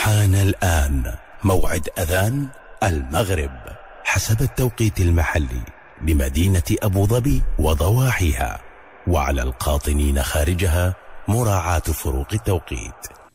حان الآن موعد أذان المغرب حسب التوقيت المحلي بمدينة أبو ظبي وضواحيها، وعلى القاطنين خارجها مراعاة فروق التوقيت.